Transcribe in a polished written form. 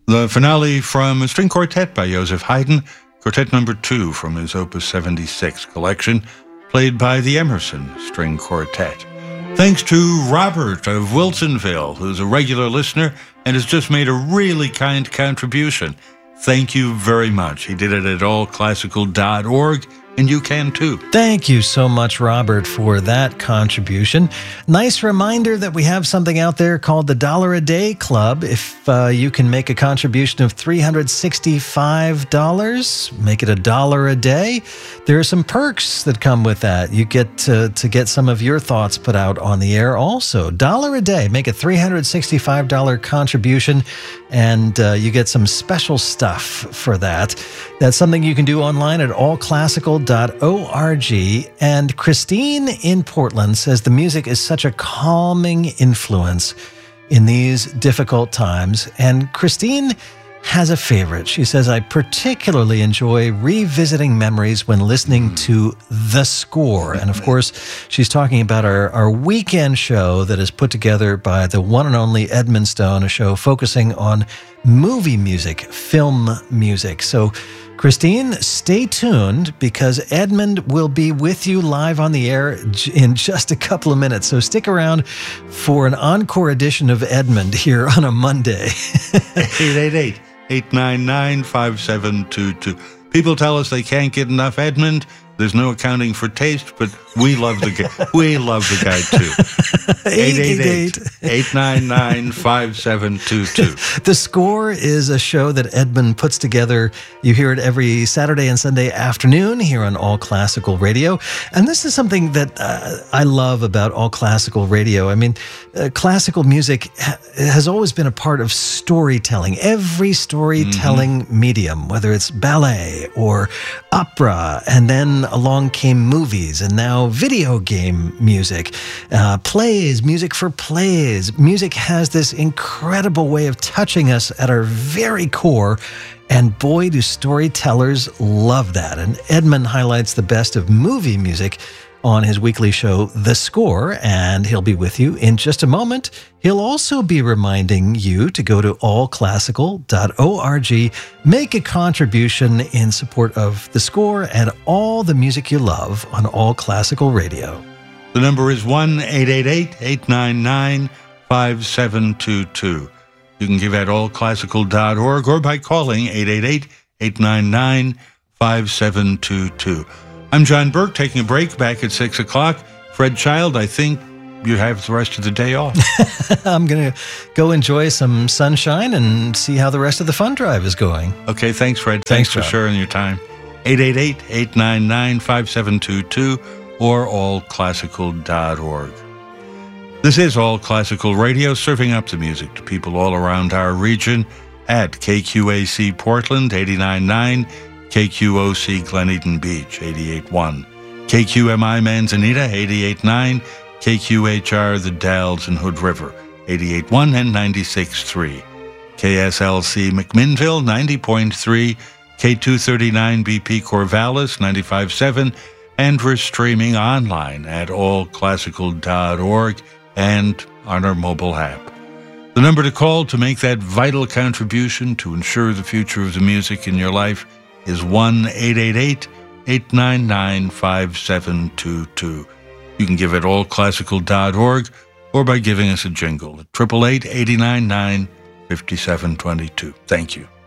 The finale from a string quartet by Joseph Haydn, Quartet Number 2 from his Opus 76 collection, played by the Emerson String Quartet. Thanks to Robert of Wilsonville, who's a regular listener and has just made a really kind contribution. Thank you very much. He did it at allclassical.org, and you can too. Thank you so much, Robert, for that contribution. Nice reminder that we have something out there called the $1 a Day Club. If you can make a contribution of $365, make it $1 a day. There are some perks that come with that. You get to get some of your thoughts put out on the air also. $1 a day, make a $365 contribution, and you get some special stuff for that. That's something you can do online at allclassical.org. And Christine in Portland says the music is such a calming influence in these difficult times. And Christine has a favorite. She says, I particularly enjoy revisiting memories when listening to The Score. And of course, she's talking about our weekend show that is put together by the one and only Edmund Stone, a show focusing on movie music, film music. So Christine, stay tuned because Edmund will be with you live on the air in just a couple of minutes. So stick around for an encore edition of Edmund here on a Monday. 888-899-5722. People tell us they can't get enough Edmund. There's no accounting for taste, but we love the guy. We love the guy too. 888-899-5722. The Score is a show that Edmund puts together. You hear it every Saturday and Sunday afternoon here on All Classical Radio. And this is something that I love about All Classical Radio. I mean, classical music has always been a part of storytelling. Every storytelling medium, whether it's ballet or opera, and then along came movies, and now video game music, plays, music for plays. Music has this incredible way of touching us at our very core, and boy, do storytellers love that. And Edmund highlights the best of movie music on his weekly show, The Score, and he'll be with you in just a moment. He'll also be reminding you to go to allclassical.org, make a contribution in support of The Score and all the music you love on All Classical Radio. The number is 1-888-899-5722. You can give at allclassical.org or by calling 888-899-5722. I'm John Burke, taking a break, back at 6 o'clock. Fred Child, I think you have the rest of the day off. I'm going to go enjoy some sunshine and see how the rest of the fund drive is going. Okay, thanks, Fred. Thanks for sharing your time. 888-899-5722 or allclassical.org. This is All Classical Radio, serving up the music to people all around our region at KQAC Portland, 89.9, KQOC Glen Eden Beach, 88.1, KQMI Manzanita, 88.9, KQHR The Dalles and Hood River, 88.1 and 96.3, KSLC McMinnville, 90.3, K239 BP Corvallis, 95.7, and we're streaming online at allclassical.org and on our mobile app. The number to call to make that vital contribution to ensure the future of the music in your life is 1-888-899-5722. You can give at allclassical.org or by giving us a jingle at 888-899-5722. Thank you.